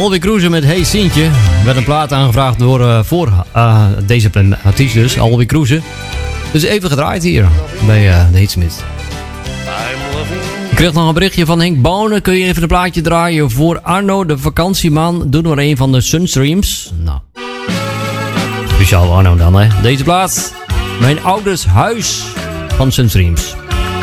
Alweer Cruisen met Hey Sintje. Er werd een plaat aangevraagd door voor deze artiest dus, Alweer Cruisen. Dus even gedraaid hier bij de Hitsmith. Ik kreeg nog een berichtje van Henk Bonen. Kun je even een plaatje draaien voor Arno, de vakantieman? Doe maar een van de Sunstreams. Nou, speciaal Arno dan hè. Deze plaat, Mijn ouders huis van Sunstreams.